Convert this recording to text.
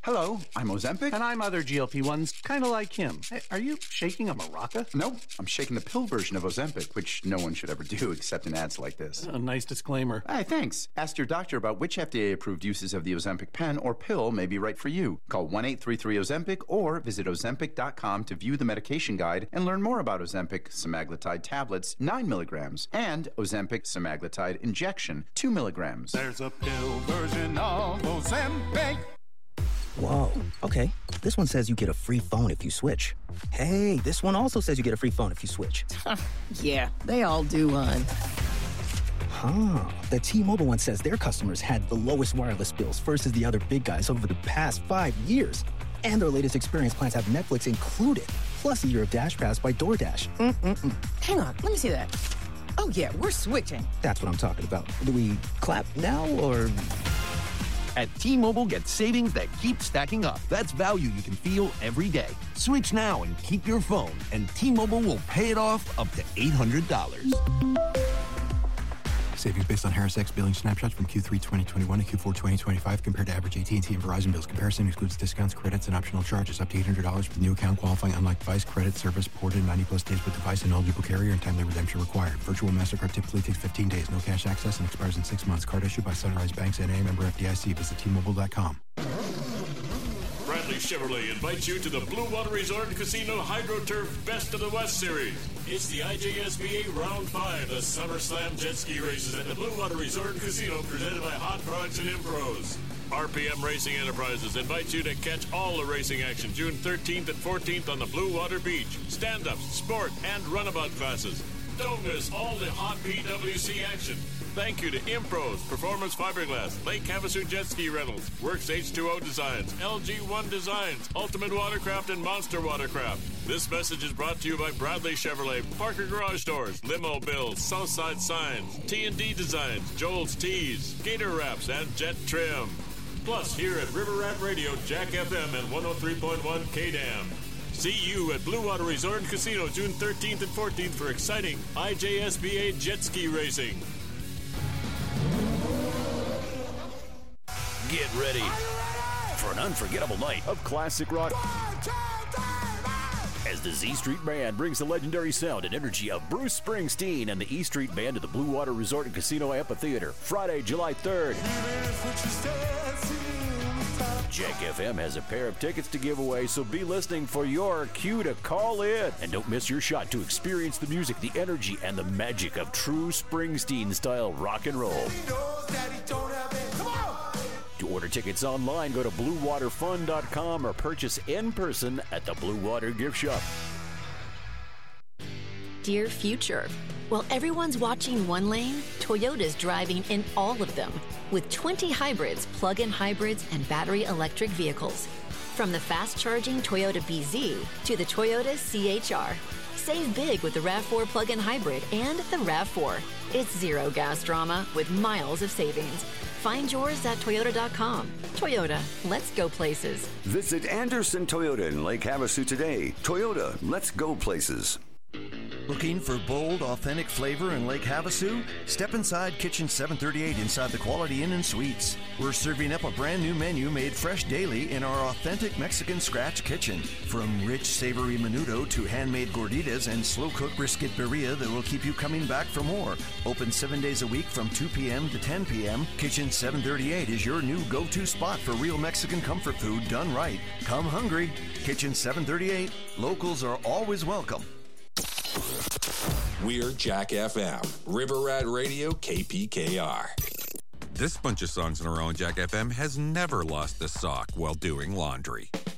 Hello, I'm Ozempic. And I'm other GLP-1s, kind of like him. Hey, are you shaking a maraca? No, I'm shaking the pill version of Ozempic, which no one should ever do except in ads like this. A nice disclaimer. Hey, thanks. Ask your doctor about which FDA-approved uses of the Ozempic pen or pill may be right for you. Call 1-833-OZEMPIC or visit Ozempic.com to view the medication guide and learn more about Ozempic semaglutide tablets, 9 milligrams, and Ozempic semaglutide injection, 2 milligrams. There's a pill version of Ozempic. Whoa, okay. This one says you get a free phone if you switch. Hey, this one also says you get a free phone if you switch. Yeah, they all do, hon. Huh. The T-Mobile one says their customers had the lowest wireless bills versus the other big guys over the past 5 years. And their latest experience plans have Netflix included, plus a year of Dash Pass by DoorDash. Hang on, let me see that. Oh, yeah, we're switching. That's what I'm talking about. Do we clap now, or...? At T-Mobile, get savings that keep stacking up. That's value you can feel every day. Switch now and keep your phone, and T-Mobile will pay it off up to $800. Savings based on Harris X billing snapshots from Q3 2021 to Q4 2025 compared to average AT&T and Verizon bills. Comparison excludes discounts, credits, and optional charges. Up to $800 for new account qualifying unlike device. Credit service ported 90-plus days with device and eligible carrier and timely redemption required. Virtual MasterCard typically takes 15 days. No cash access and expires in 6 months. Card issued by Sunrise Banks N.A. member FDIC. Visit T-Mobile.com. Bradley Chevrolet invites you to the Blue Water Resort and Casino HydroTurf Best of the West Series. It's the IJSBA Round 5, the Summer Slam Jet Ski Races at the Blue Water Resort and Casino, presented by Hot Products and Impros. RPM Racing Enterprises invites you to catch all the racing action June 13th and 14th on the Blue Water Beach. Stand-ups, sport, and runabout classes. Don't miss all the hot PWC action. Thank you to Impros, Performance Fiberglass, Lake Havasu Jet Ski Rentals, Works H2O Designs, LG1 Designs, Ultimate Watercraft, and Monster Watercraft. This message is brought to you by Bradley Chevrolet, Parker Garage Doors, Limo Bills, Southside Signs, T&D Designs, Joel's Tees, Gator Wraps, and Jet Trim. Plus, here at River Rat Radio, Jack FM and 103.1 KDAM. See you at Blue Water Resort and Casino June 13th and 14th for exciting IJSBA jet ski racing. Get ready for an unforgettable night of classic rock as the Z Street Band brings the legendary sound and energy of Bruce Springsteen and the E Street Band to the Blue Water Resort and Casino Amphitheater, Friday, July 3rd. Jack FM has a pair of tickets to give away, so be listening for your cue to call in. And don't miss your shot to experience the music, the energy, and the magic of true Springsteen-style rock and roll. To order tickets online, go to BlueWaterFun.com or purchase in person at the Blue Water Gift Shop. Dear future, while everyone's watching one lane, Toyota's driving in all of them with 20 hybrids, plug-in hybrids, and battery electric vehicles. From the fast-charging Toyota BZ to the Toyota CHR. Save big with the RAV4 plug-in hybrid and the RAV4. It's zero gas drama with miles of savings. Find yours at Toyota.com. Toyota, let's go places. Visit Anderson Toyota in Lake Havasu today. Toyota, let's go places. Looking for bold, authentic flavor in Lake Havasu? Step inside Kitchen 738 inside the Quality Inn and Suites. We're serving up a brand new menu made fresh daily in our authentic Mexican scratch kitchen. From rich, savory menudo to handmade gorditas and slow-cooked brisket birria that will keep you coming back for more. Open 7 days a week from 2 p.m. to 10 p.m., Kitchen 738 is your new go-to spot for real Mexican comfort food done right. Come hungry. Kitchen 738. Locals are always welcome. We're Jack FM, River Rat Radio, KPKR. This bunch of songs in a row on Jack FM has never lost a sock while doing laundry.